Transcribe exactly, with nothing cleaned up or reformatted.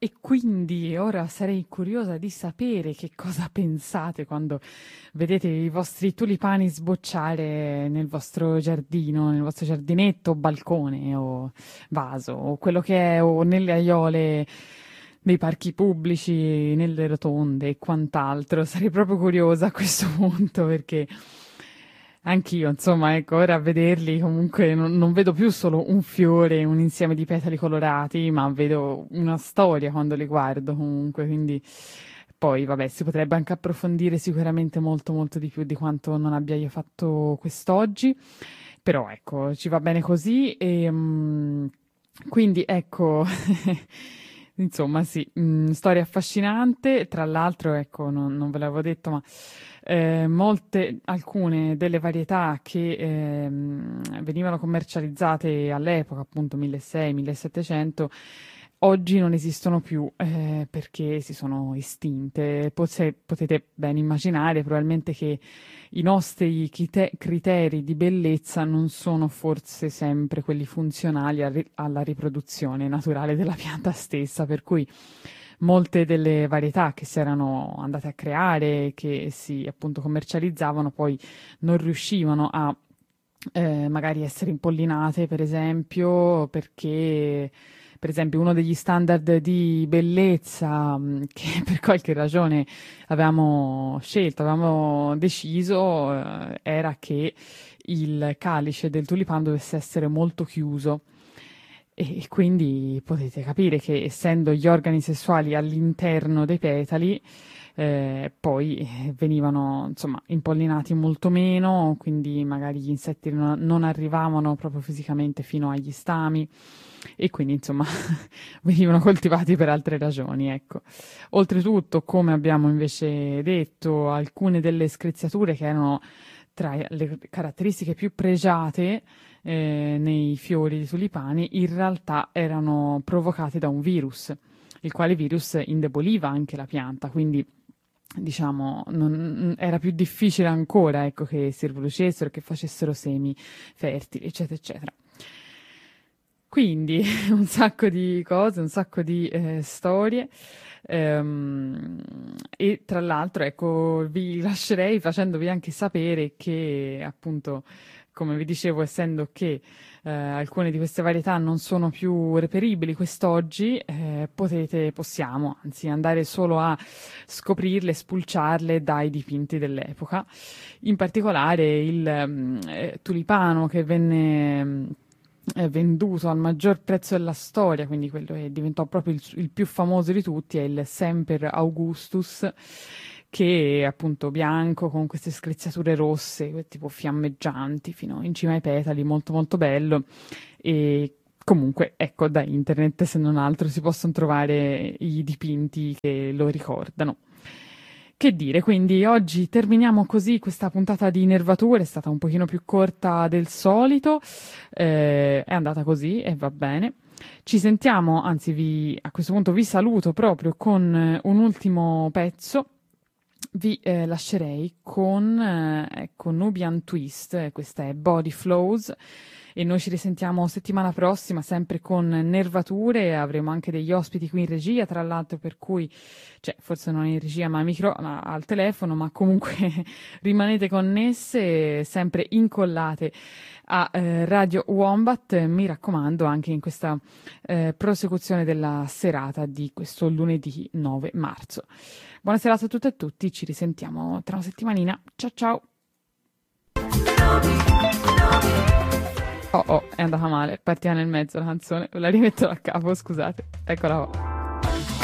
E quindi ora sarei curiosa di sapere che cosa pensate quando vedete i vostri tulipani sbocciare nel vostro giardino, nel vostro giardinetto, balcone o vaso o quello che è, o nelle aiole dei parchi pubblici, nelle rotonde e quant'altro. Sarei proprio curiosa a questo punto perché anch'io, insomma, ecco, ora a vederli comunque non, non vedo più solo un fiore, un insieme di petali colorati, ma vedo una storia quando li guardo comunque, quindi poi vabbè, si potrebbe anche approfondire sicuramente molto molto di più di quanto non abbia io fatto quest'oggi, però ecco, ci va bene così e mm, quindi ecco, insomma sì, mm, storia affascinante, tra l'altro ecco, non, non ve l'avevo detto, ma eh, molte, alcune delle varietà che ehm, venivano commercializzate all'epoca, appunto milleseicento-millesettecento, oggi non esistono più eh, perché si sono estinte. Pote- potete ben immaginare probabilmente che i nostri crite- criteri di bellezza non sono forse sempre quelli funzionali a ri- alla riproduzione naturale della pianta stessa, per cui molte delle varietà che si erano andate a creare, che si appunto commercializzavano, poi non riuscivano a eh, magari essere impollinate, per esempio, perché per esempio uno degli standard di bellezza mh, che per qualche ragione avevamo scelto, avevamo deciso, eh, era che il calice del tulipano dovesse essere molto chiuso. E quindi potete capire che essendo gli organi sessuali all'interno dei petali, eh, poi eh, venivano insomma impollinati molto meno, quindi magari gli insetti non, non arrivavano proprio fisicamente fino agli stami e quindi insomma venivano coltivati per altre ragioni, ecco. Oltretutto, come abbiamo invece detto, alcune delle screziature che erano tra le caratteristiche più pregiate eh, nei fiori di tulipani in realtà erano provocate da un virus, il quale virus indeboliva anche la pianta, quindi diciamo non- era più difficile ancora ecco, che si riproducessero, che facessero semi fertili, eccetera, eccetera. Quindi un sacco di cose, un sacco di eh, storie. Ehm, e tra l'altro, ecco, vi lascerei facendovi anche sapere che, appunto, come vi dicevo, essendo che eh, alcune di queste varietà non sono più reperibili quest'oggi, eh, potete, possiamo, anzi, andare solo a scoprirle, spulciarle dai dipinti dell'epoca. In particolare il mm, eh, tulipano che venne mm, eh, venduto al maggior prezzo della storia, quindi quello che diventò proprio il, il più famoso di tutti, è il Semper Augustus, che è appunto bianco con queste screziature rosse, tipo fiammeggianti fino in cima ai petali, molto molto bello. E comunque, ecco, da internet, se non altro, si possono trovare i dipinti che lo ricordano. Che dire, quindi oggi terminiamo così questa puntata di Nervature, è stata un pochino più corta del solito, eh, è andata così e va bene. Ci sentiamo, anzi vi, a questo punto vi saluto proprio con eh, un ultimo pezzo. Vi eh, lascerei con, eh, ecco, Nubian Twist, eh, questa è Body Flows e noi ci risentiamo settimana prossima sempre con Nervature, avremo anche degli ospiti qui in regia, tra l'altro, per cui, cioè forse non in regia ma, micro, ma al telefono, ma comunque rimanete connesse, sempre incollate a eh, Radio Wombat, mi raccomando, anche in questa eh, prosecuzione della serata di questo lunedì nove marzo. Buona serata a tutte e a tutti, ci risentiamo tra una settimanina. Ciao ciao! Oh oh, è andata male, partiva nel mezzo la canzone, la rimetto da capo, scusate. Eccola qua.